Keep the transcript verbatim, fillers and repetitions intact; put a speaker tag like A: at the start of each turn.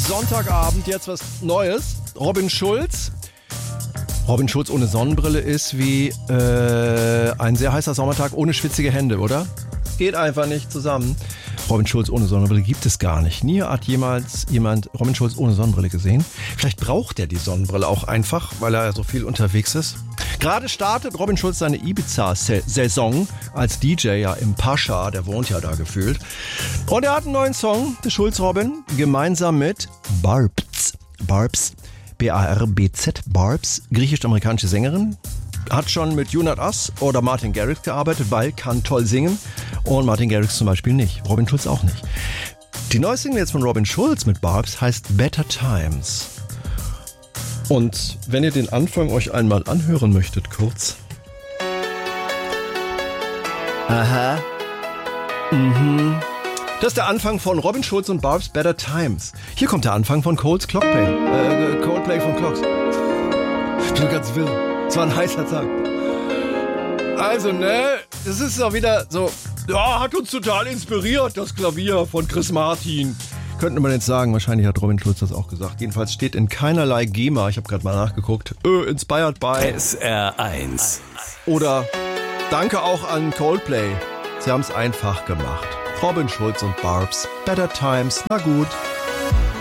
A: Sonntagabend jetzt was Neues. Robin Schulz. Robin Schulz ohne Sonnenbrille ist wie äh, ein sehr heißer Sommertag ohne schwitzige Hände, oder? Geht einfach nicht zusammen. Robin Schulz ohne Sonnenbrille gibt es gar nicht. Nie hat jemals jemand Robin Schulz ohne Sonnenbrille gesehen. Vielleicht braucht er die Sonnenbrille auch einfach, weil er so viel unterwegs ist. Gerade startet Robin Schulz seine Ibiza-Saison als D J ja im Pascha, der wohnt ja da gefühlt. Und er hat einen neuen Song, der Schulz Robin, gemeinsam mit Barbz. Barbz, B A R B Z, Barbz, griechisch-amerikanische Sängerin. Hat schon mit You Not Us oder Martin Garrix gearbeitet, weil kann toll singen. Und Martin Garrix zum Beispiel nicht. Robin Schulz auch nicht. Die neue Single jetzt von Robin Schulz mit Barbz heißt Better Times. Und wenn ihr den Anfang euch einmal anhören möchtet, kurz. Aha. Mhm. Das ist der Anfang von Robin Schulz und Barbz Better Times. Hier kommt der Anfang von Coles Clockplay. Äh, Coldplay von Clocks. Ich bin ganz wirr. Es war ein heißer Tag. Also, ne, das ist doch wieder so, ja, hat uns total inspiriert, das Klavier von Chris Martin. Könnte man jetzt sagen, wahrscheinlich hat Robin Schulz das auch gesagt. Jedenfalls steht in keinerlei GEMA, ich habe gerade mal nachgeguckt, äh, inspired by
B: S R eins.
A: Oder danke auch an Coldplay. Sie haben es einfach gemacht. Robin Schulz und Barbz, Better Times, na gut.